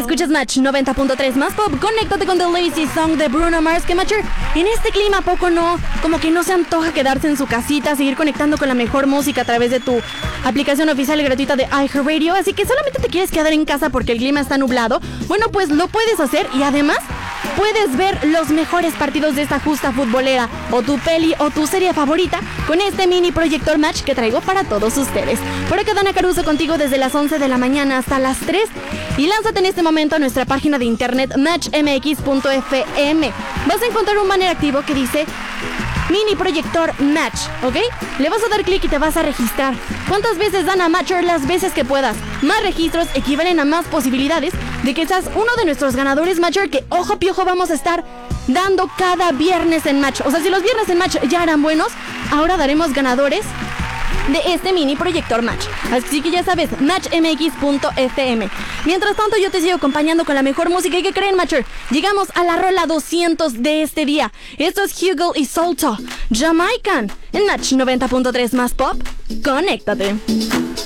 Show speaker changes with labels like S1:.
S1: Escuchas Match 90.3 más pop. Conéctate con The Lazy Song de Bruno Mars. Que Matcher, en este clima, ¿a poco no? Como que no se antoja quedarse en su casita, seguir conectando con la mejor música a través de tu aplicación oficial y gratuita de iHeartRadio. Así que solamente te quieres quedar en casa porque el clima está nublado. Bueno, pues lo puedes hacer y además puedes ver los mejores partidos de esta justa futbolera o tu peli o tu serie favorita con este mini proyector Match que traigo para todos ustedes. Por acá Dana Caruso contigo desde las 11 de la mañana hasta las 3 y lánzate en este momento a nuestra página de internet matchmx.fm. Vas a encontrar un banner activo que dice Mini Proyector Match, ¿ok? Le vas a dar clic y te vas a registrar. ¿Cuántas veces dan a Matcher? Las veces que puedas. Más registros equivalen a más posibilidades de que seas uno de nuestros ganadores Matcher que, ojo piojo, vamos a estar dando cada viernes en Match. O sea, si los viernes en Match ya eran buenos, ahora daremos ganadores de este mini proyector Match. Así que ya sabes, matchmx.fm. Mientras tanto, yo te sigo acompañando con la mejor música. ¿Y qué creen, Matcher? Llegamos a la rola 200 de este día. Esto es Hugo y Solto, Jamaican, en Match 90.3 más pop. Conéctate.